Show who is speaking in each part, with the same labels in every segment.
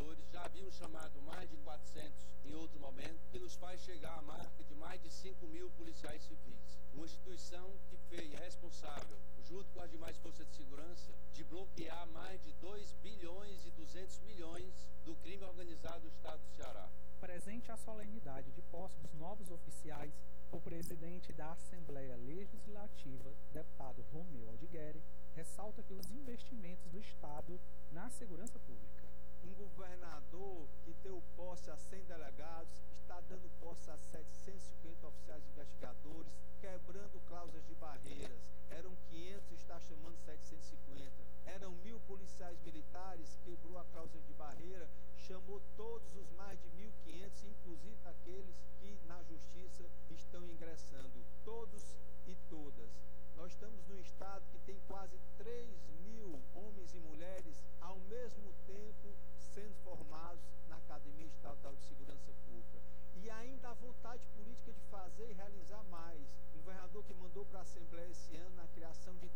Speaker 1: investigadores já haviam chamado mais de 400 em outro momento, que nos faz chegar à marca de mais de 5.000 policiais civis. Uma instituição que foi responsável, junto com as demais forças de segurança, de bloquear mais de 2 bilhões e 200 milhões do crime organizado do estado do Ceará.
Speaker 2: Presente à solenidade de posse dos novos oficiais, o presidente da Assembleia Legislativa, deputado Romeu Aldigueri, ressalta que os investimentos do Estado na segurança pública.
Speaker 3: Um governador que deu posse a 100 delegados está dando posse a 750 oficiais investigadores, quebrando cláusulas de barreiras. Eram 500, está chamando 750. Eram 1.000 policiais militares, quebrou a cláusula de barreira, chamou todos os mais de 1.500, inclusive aqueles que na justiça estão ingressando. Todos e todas. Nós estamos num estado que tem quase 3.000 homens e mulheres ao mesmo tempo sendo formados na Academia Estadual de Segurança Pública. E ainda a vontade política de fazer e realizar mais. Um governador que mandou para a Assembleia esse ano a criação de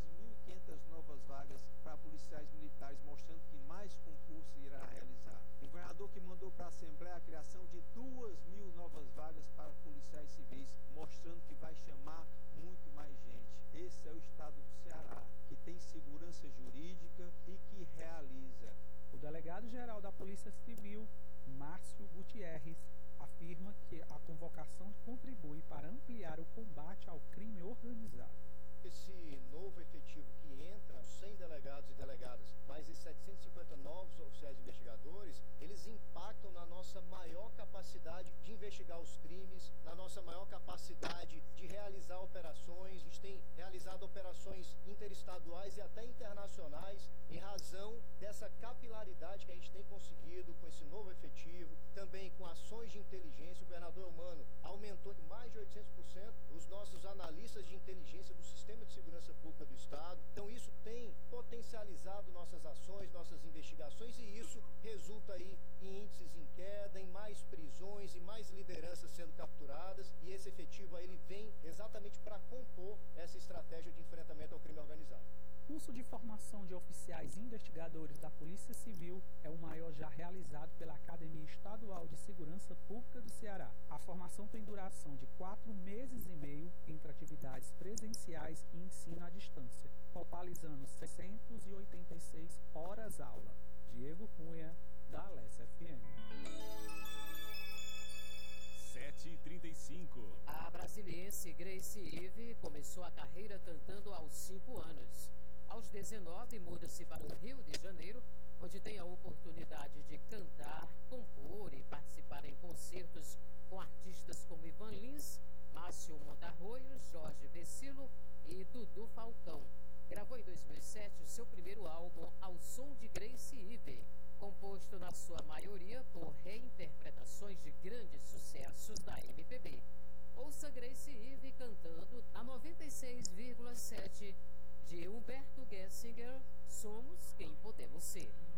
Speaker 3: 3.500 novas vagas para policiais militares, mostrando que mais concurso irá realizar. Um governador que mandou para a Assembleia a criação de 2.000 novas vagas para policiais civis, mostrando que vai chamar muito mais gente. Esse é o estado do Ceará, que tem segurança jurídica e que realiza.
Speaker 2: O delegado-geral da Polícia Civil, Márcio Gutierrez, afirma que a convocação contribui para ampliar o combate ao crime organizado.
Speaker 4: Esse novo efetivo que entra, 100 delegados e delegadas, mais esses 750 novos oficiais investigadores, eles impactam na nossa maior capacidade de investigar os crimes, na nossa maior capacidade de realizar operações. A gente tem realizado operações interestaduais e até internacionais em razão dessa capilaridade que a gente tem conseguido com esse novo efetivo, também com ações de inteligência. O governador Eumano aumentou de mais de 800% os nossos analistas de inteligência do Sistema de Segurança Pública do Estado. Então isso tem potencializado nossas ações, nossas investigações, e isso resulta aí em índices em queda, em mais prisões e mais lideranças sendo capturadas, e esse efetivo aí ele vem exatamente para compor essa estratégia de enfrentamento ao crime organizado.
Speaker 2: O curso de formação de oficiais investigadores da Polícia Civil é o maior já realizado pela Academia Estadual de Segurança Pública do Ceará. A formação tem duração de 4 meses e meio entre atividades presenciais e ensino à distância, totalizando 686 horas aula. Diego Cunha, da Alessa FM.
Speaker 5: 7h35.
Speaker 6: A brasiliense Grace Ive começou a carreira cantando aos 5 anos. Aos 19, muda-se para o Rio de Janeiro, onde tem a oportunidade de cantar, compor e participar em concertos com artistas como Ivan Lins, Márcio Montarroio, Jorge Vecilo e Dudu Falcão. Gravou em 2007 o seu primeiro álbum Ao Som de Grace Ive, composto na sua maioria por reinterpretações de grandes sucessos da MPB. Ouça Grace Ive cantando a 96,7 de Humberto Gessinger, Somos Quem Podemos Ser.